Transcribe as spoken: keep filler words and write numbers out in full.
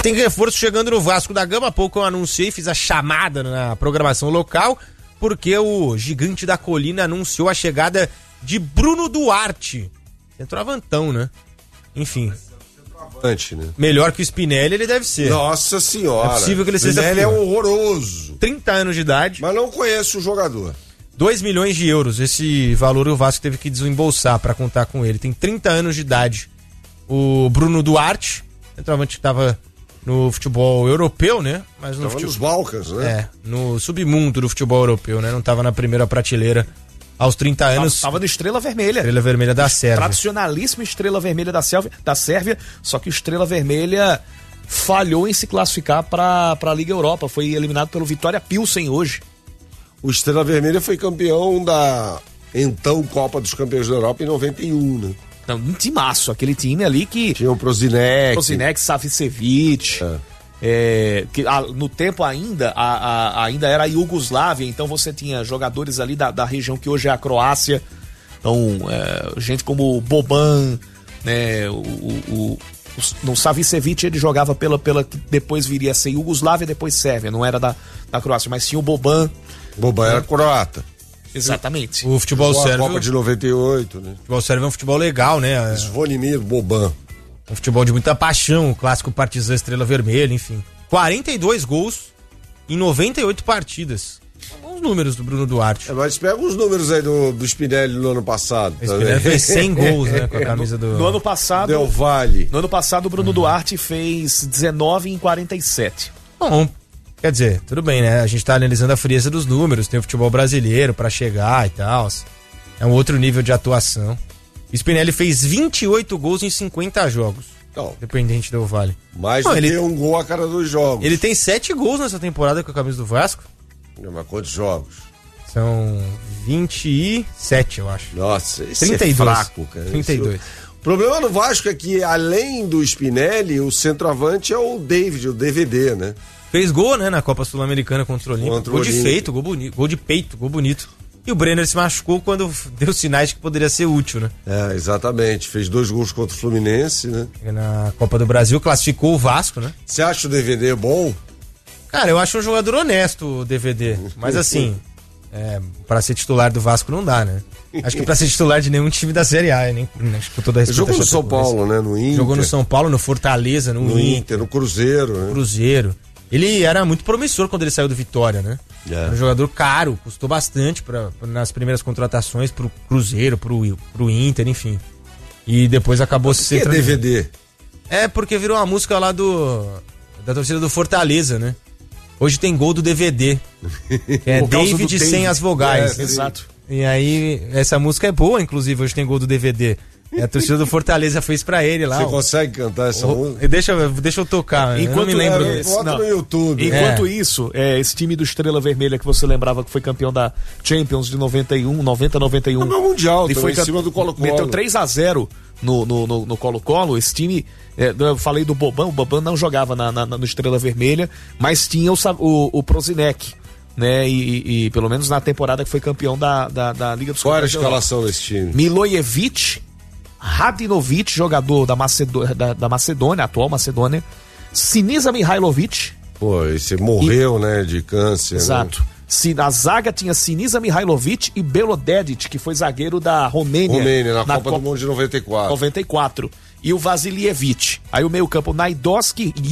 tem reforço chegando no Vasco da Gama. Há pouco eu anunciei, fiz a chamada na programação local, porque o Gigante da Colina anunciou a chegada de Bruno Duarte. Centroavantão, né? Enfim. Antes, né? Melhor que o Spinelli ele deve ser. Nossa senhora. É possível que ele seja Spinelli é horroroso. trinta anos de idade. Mas não conheço o jogador. dois milhões de euros, esse valor o Vasco teve que desembolsar pra contar com ele. Tem trinta anos de idade. O Bruno Duarte, centroavante que estava no futebol europeu, né? Mas no tava futebol... nos Balcãs, né? É, no submundo do futebol europeu, né? Não tava na primeira prateleira aos trinta anos. Tava, tava no Estrela Vermelha. Estrela Vermelha da Sérvia. Tradicionalíssima Estrela Vermelha da Sérvia, da Sérvia, só que o Estrela Vermelha falhou em se classificar para a Liga Europa. Foi eliminado pelo Vitória Pilsen hoje. O Estrela Vermelha foi campeão da então Copa dos Campeões da Europa em noventa e um, né? Não, um timaço, aquele time ali que... Tinha o Prozinec. Prozinec, Savicevic... É. É, que, a, no tempo ainda a, a, ainda era a Iugoslávia, então você tinha jogadores ali da, da região que hoje é a Croácia, então é, gente como Boban, né, o, o, o, no Savicevic ele jogava pela, pela que depois viria a ser Iugoslávia, depois Sérvia, não era da, da Croácia, mas tinha o Boban. Boban era croata. Exatamente. O futebol Jogou sérvio. a Copa de noventa e oito, né? O futebol sérvio é um futebol legal, né? Zvonimir Boban. Um futebol de muita paixão, o clássico Partizan Estrela Vermelha, enfim. quarenta e dois gols em noventa e oito partidas. São bons números do Bruno Duarte. É, mas pega os números aí do, do Spinelli no ano passado. O Spinelli fez cem gols, né, com a camisa do... No ano passado... Del Valle. No ano passado o Bruno Duarte fez dezenove em quarenta e sete. Bom, quer dizer, tudo bem, né? A gente tá analisando a frieza dos números, tem o futebol brasileiro pra chegar e tal. É um outro nível de atuação. O Spinelli fez vinte e oito gols em cinquenta jogos. Então, Independente do Vale. mais Não, do ele- que um gol a cada dois jogos. Ele tem sete gols nessa temporada com a camisa do Vasco. Mas quantos jogos? São vinte e sete, eu acho. Nossa, esse trinta e é dois. fraco, cara. trinta e dois. Isso- O problema do Vasco é que, além do Spinelli, o centroavante é o David, o D V D, né? Fez gol, né, na Copa Sul-Americana contra o Olímpia. Contra o Gol de Olímpia. feito, gol bonito, gol de peito, gol bonito. E o Brenner se machucou quando deu sinais de que poderia ser útil, né? É, exatamente. Fez dois gols contra o Fluminense, né? Na Copa do Brasil classificou o Vasco, né? Você acha o D V D bom? Cara, eu acho um jogador honesto o D V D. Mas assim, é, pra ser titular do Vasco não dá, né? Acho que pra ser titular de nenhum time da Série A, nem, acho que com toda a respeito. Jogou a no São Chapecoense. Paulo, né? No Inter. Jogou no São Paulo, no Fortaleza, no, No Inter, Inter, no Cruzeiro, né? Cruzeiro. Ele era muito promissor quando ele saiu do Vitória, né? É. Era um jogador caro, custou bastante pra, nas primeiras contratações pro Cruzeiro, pro, pro Inter, enfim. E depois acabou se O que é D V D? É porque virou uma música lá do da torcida do Fortaleza, né? Hoje tem gol do D V D. É Por causa David do sem David. as vogais. É, Exato. E aí, essa música é boa, inclusive, hoje tem gol do D V D. E a torcida do Fortaleza fez pra ele lá. Você ó. consegue cantar essa O- música? Deixa, eu- deixa eu tocar, eu não me lembro. É, esse- bota não. no YouTube. Enquanto É. isso, é, esse time do Estrela Vermelha que você lembrava que foi campeão da Champions de noventa e um, noventa, noventa e um. Campeão mundial E também, foi em cam- cima do Colo-Colo. Meteu três a zero no, no, no, no Colo-Colo. Esse time, é, eu falei do Boban, o Boban não jogava na, na, no Estrela Vermelha, mas tinha o, Sa- o, o Prozinec, né? E, e- e pelo menos na temporada que foi campeão da, da, da Liga dos Qual era a Campeões da Europa. escalação desse time? Milojevic, Radinovic, jogador da, Macedô- da, da Macedônia, atual Macedônia, Sinisa Mihailovic. Pô, esse morreu, né, de câncer. Exato. Se, na zaga tinha Sinisa Mihailovic e Belodedic, que foi zagueiro da Romênia. Né? Romênia, na, Copa Copa do Mundo de noventa e quatro. noventa e quatro. E o Vasilievic. Aí o meio campo, Naidoski,